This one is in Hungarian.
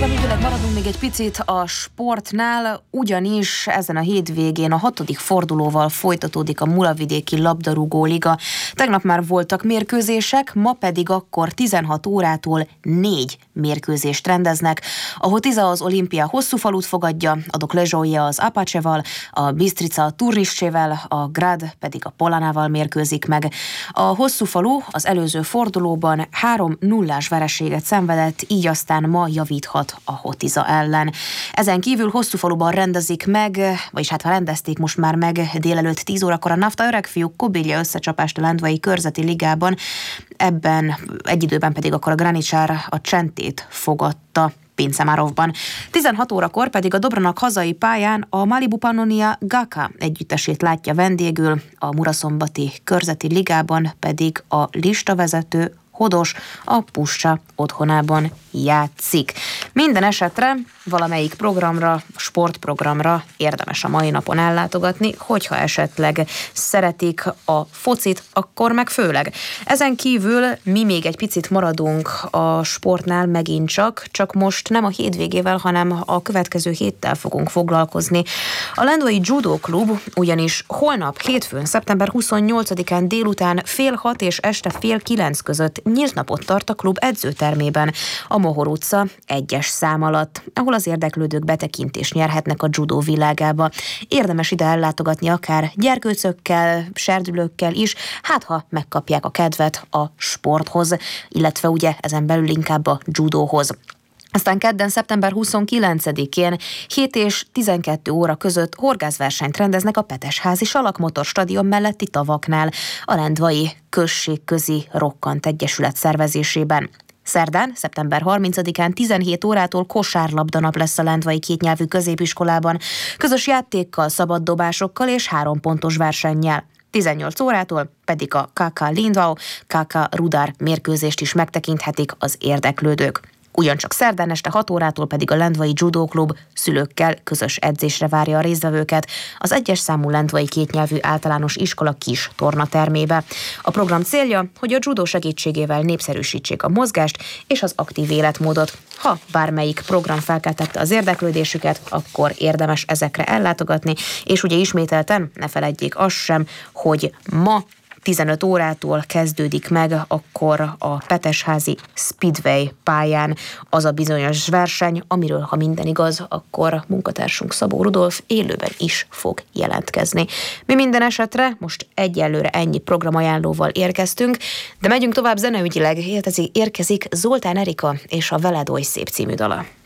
Programügyileg maradunk még egy picit a sportnál, ugyanis ezen a hétvégén a 6. fordulóval folytatódik a Mulavidéki labdarúgó liga. Tegnap már voltak mérkőzések, ma pedig akkor 16 órától 4 mérkőzést rendeznek. A Hotiza az Olimpia Hosszúfalut fogadja, a Doklezsója az Apacheval, a Bistrica a Turniscsével, a Grad pedig a Polanával mérkőzik meg. A Hosszúfalu az előző fordulóban 3-0-ás vereséget szenvedett, így aztán ma javíthat a Hotiza ellen. Ezen kívül Hosszúfaluban rendezik meg, vagyis hát rendezték most már meg délelőtt 10 órakor a Nafta Öregfiúk Kobilja összecsapást a Lendvai Körzeti Ligában, ebben egy időben pedig akkor a Granicsár a Csentét fogadta Pincemárovban. 16 órakor pedig a Dobranak hazai pályán a Malibu Pannonia Gaka együttesét látja vendégül, a Muraszombati Körzeti Ligában pedig a listavezető Hodos a Pussa otthonában játszik. Minden esetre valamelyik programra, sportprogramra érdemes a mai napon ellátogatni, hogyha esetleg szeretik a focit, akkor meg főleg. Ezen kívül mi még egy picit maradunk a sportnál megint csak most nem a hétvégével, hanem a következő héttel fogunk foglalkozni. A Lendvai Judo Klub ugyanis holnap hétfőn, szeptember 28-án délután 5:30 és este 8:30 között nyílt napot tart a klub edzőtermében, a Mohor utca 1-es szám alatt, ahol az érdeklődők betekintést nyerhetnek a judo világába. Érdemes ide ellátogatni akár gyerkőcökkel, serdülőkkel is, hát ha megkapják a kedvet a sporthoz, illetve ugye ezen belül inkább a judóhoz. Aztán kedden, szeptember 29-én 7 és 12 óra között horgászversenyt rendeznek a Petesházi Salakmotor stadion melletti tavaknál, a Lendvai Községközi Rokkant Egyesület szervezésében. Szerdán, szeptember 30-án 17 órától kosárlabdanap lesz a Lendvai kétnyelvű középiskolában, közös játékkal, szabaddobásokkal és 3 pontos versennyel. 18 órától pedig a KK Lindvau, KK Rudar mérkőzést is megtekinthetik az érdeklődők. Ugyancsak szerdán este 6 órától pedig a Lendvai Judo Klub szülőkkel közös edzésre várja a résztvevőket az 1-es számú Lendvai kétnyelvű általános iskola kis tornatermébe. A program célja, hogy a judo segítségével népszerűsítsék a mozgást és az aktív életmódot. Ha bármelyik program felkeltette az érdeklődésüket, akkor érdemes ezekre ellátogatni, és ugye ismételten ne feledjék azt sem, hogy ma 15 órától kezdődik meg akkor a Petesházi Speedway pályán az a bizonyos verseny, amiről, ha minden igaz, akkor munkatársunk Szabó Rudolf élőben is fog jelentkezni. Mi minden esetre most egyelőre ennyi programajánlóval érkeztünk, de megyünk tovább zeneügyileg, érkezik Zoltán Erika és a Veled oly szép című dala.